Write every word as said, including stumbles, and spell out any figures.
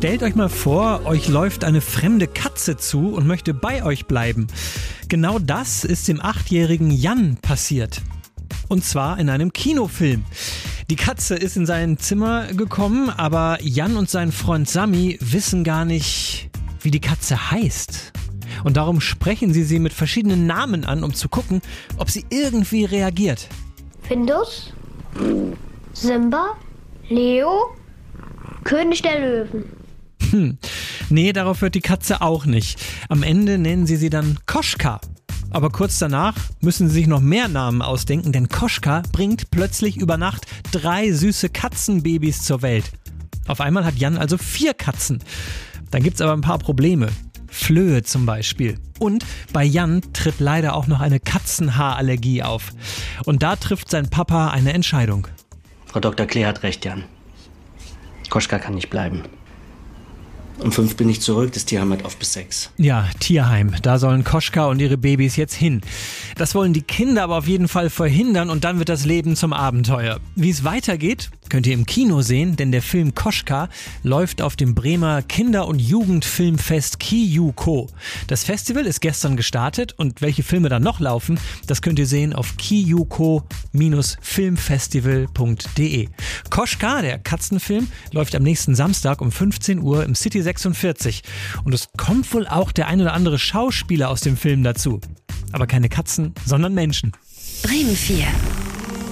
Stellt euch mal vor, euch läuft eine fremde Katze zu und möchte bei euch bleiben. Genau das ist dem achtjährigen Jan passiert. Und zwar in einem Kinofilm. Die Katze ist in sein Zimmer gekommen, aber Jan und sein Freund Sami wissen gar nicht, wie die Katze heißt. Und darum sprechen sie sie mit verschiedenen Namen an, um zu gucken, ob sie irgendwie reagiert. Findus, Simba, Leo, König der Löwen. Hm, nee, darauf hört die Katze auch nicht. Am Ende nennen sie sie dann Koschka. Aber kurz danach müssen sie sich noch mehr Namen ausdenken, denn Koschka bringt plötzlich über Nacht drei süße Katzenbabys zur Welt. Auf einmal hat Jan also vier Katzen. Dann gibt's aber ein paar Probleme. Flöhe zum Beispiel. Und bei Jan tritt leider auch noch eine Katzenhaarallergie auf. Und da trifft sein Papa eine Entscheidung. Frau Doktor Klee hat recht, Jan. Koschka kann nicht bleiben. Um fünf bin ich zurück, das Tierheim hat auf bis sechs. Ja, Tierheim. Da sollen Koschka und ihre Babys jetzt hin. Das wollen die Kinder aber auf jeden Fall verhindern und dann wird das Leben zum Abenteuer. Wie es weitergeht, könnt ihr im Kino sehen, denn der Film Koschka läuft auf dem Bremer Kinder- und Jugendfilmfest KiYuKo. Das Festival ist gestern gestartet und welche Filme dann noch laufen, das könnt ihr sehen auf kiyuko filmfestival punkt de. Koschka, der Katzenfilm, läuft am nächsten Samstag um fünfzehn Uhr im City sechsundvierzig. Und es kommt wohl auch der ein oder andere Schauspieler aus dem Film dazu. Aber keine Katzen, sondern Menschen. Bremen vier.